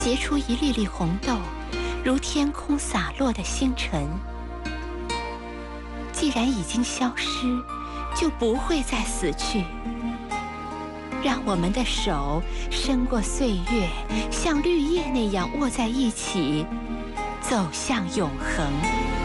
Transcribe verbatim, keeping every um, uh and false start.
结出一粒粒红豆，如天空洒落的星辰。既然已经消失，就不会再死去。让我们的手伸过岁月，像绿叶那样握在一起，走向永恒。